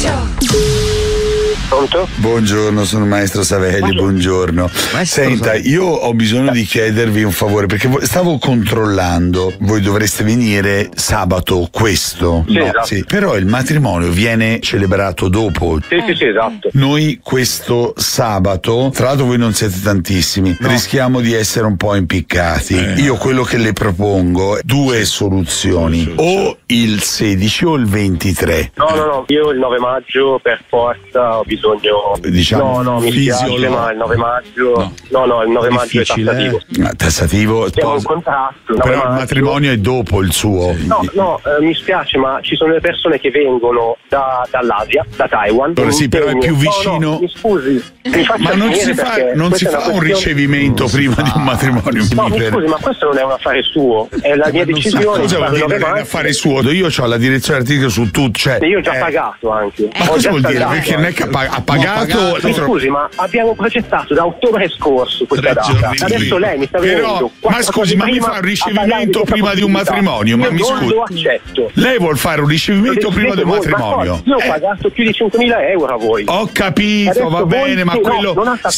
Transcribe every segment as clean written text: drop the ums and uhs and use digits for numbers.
Pronto? Buongiorno, sono il maestro Savelli, buongiorno. Senta, io ho bisogno di chiedervi un favore perché stavo controllando, voi dovreste venire sabato questo, sì, no? esatto. Sì. Però il matrimonio viene celebrato dopo. Sì, esatto. Noi questo sabato, tra l'altro voi non siete tantissimi, rischiamo di essere un po' impiccati. Io quello che le propongo è due soluzioni, o il 16 o il 23. No, io il 9 maggio per forza ho bisogno. Diciamo, no, mi spiace, ma il 9 maggio. No, il 9 maggio è tassativo. Tassativo? Siamo in contrasto. Però il matrimonio è dopo il suo. No, mi spiace, ma ci sono delle persone che vengono dall'Asia, da Taiwan. Allora sì, però è più vicino. No, mi scusi. Ma non si fa un ricevimento prima di un matrimonio. No, mi scusi, ma questo non è un affare suo, è la mia decisione. Cosa vuol dire non è un affare suo? Io ho la direzione artistica su tutto. Cioè, io ho già pagato anche. Ma cosa vuol dire? Perché non è che ha pagato. Mi scusi, ma abbiamo progettato da ottobre scorso questa data. Adesso lei mi sta venendo. Ma scusi, ma mi fa un ricevimento prima di un matrimonio? Ma mi scusi. Non lo accetto. Lei vuol fare un ricevimento prima di un matrimonio? Io ho pagato più di 5.000 euro a voi. Ho capito, va bene, ma quello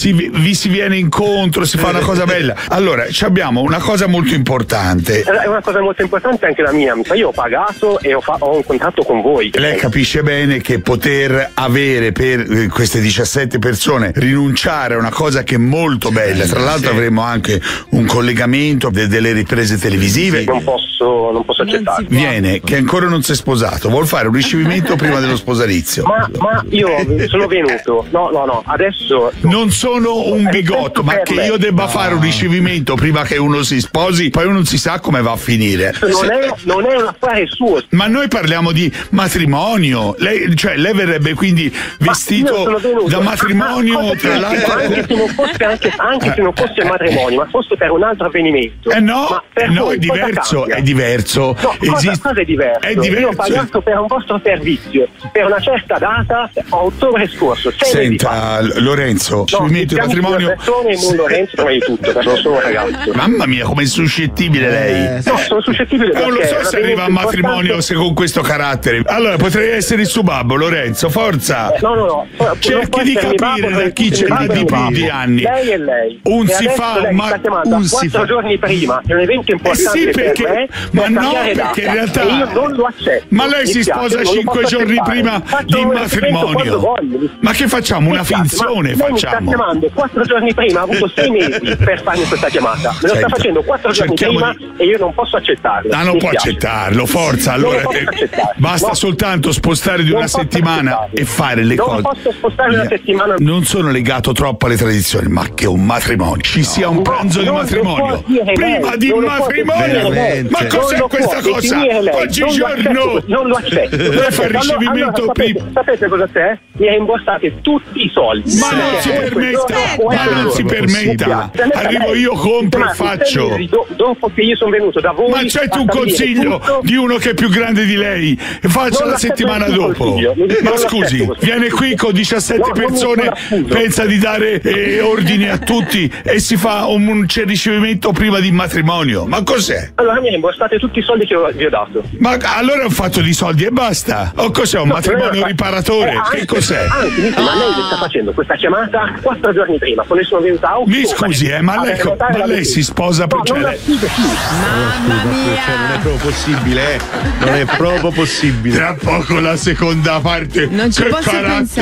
vi si viene incontro, si fa una cosa bella. Allora, abbiamo una cosa molto importante. È una cosa molto importante anche la mia. Io ho pagato e ho un contratto con voi. Lei capisce bene che poter avere per queste 17 persone rinunciare a una cosa che è molto bella. Tra l'altro avremo anche un collegamento delle riprese televisive. Non posso accettare. Viene che ancora non si è sposato, vuol fare un ricevimento prima dello sposalizio. Ma io sono venuto. No, adesso non sono un bigotto, ma che io debba fare un ricevimento prima che uno si sposi, poi uno non si sa come va a finire. Non è un affare suo. Ma noi parliamo di matrimonio. Lei verrebbe quindi vestito da matrimonio, tra l'altro. Anche se non fosse il matrimonio, ma fosse per un altro avvenimento. No, è diverso. No, cosa è diverso? Io ho pagato per un vostro servizio per una certa data a ottobre scorso. Senta, Lorenzo, ricevimento di matrimonio. Non Lorenzo, prima di tutto, perché non sono un ragazzo. Mamma mia, come è suscettibile lei. No, sono suscettibile perché non lo so se arriva a matrimonio se con questo carattere. Allora potrei essere il suo babbo, Lorenzo, forza. No. Cerchi di capire da chi ce l'ha di più di anni. Lei e lei. Un si fa, ma un si fa 4 giorni prima. È un evento importante per me. Ma no, perché in realtà io non lo accetto. Ma lei si sposa 5 giorni prima di matrimonio. Ma che facciamo? Una finzione facciamo? Mi sta chiamando 4 giorni prima, ha avuto 6 mesi per farmi questa chiamata. Me lo sta facendo 4 giorni prima e io non posso accettarlo. Non può accettarlo, forza. Allora basta soltanto spostare di una settimana e fare le cose. Non posso spostare una settimana. Non sono legato troppo alle tradizioni, ma che un matrimonio. Ci sia un pranzo di matrimonio prima di un matrimonio. Ma cos'è questa cosa? Oggigiorno non lo accetto. Lei fa il ricevimento prima. Sapete cosa c'è? Mi ha rimborsato tutti i soldi. Ma non si permetta. Arrivo io, compro e faccio. Dopo che io sono venuto da voi. Ma c'è un consiglio di uno che è più grande di lei e faccia la settimana dopo. Ma scusi, viene qui con 17 persone, pensa di dare ordini a tutti e si fa un ricevimento prima di matrimonio. Ma cos'è? Allora mi ha rimborsato tutti i soldi che vi ho dato. Ma allora è un fatto di soldi e basta? O cos'è, un matrimonio riparatore? Che cos'è? Anzi, ma lei sta facendo questa chiamata 4 giorni prima, quando sono venuta a ottobre. Mi scusi, ma lei si sposa per Mamma mia! Non è proprio possibile, Non è proprio possibile. Tra poco la seconda parte. Non ci posso pensare.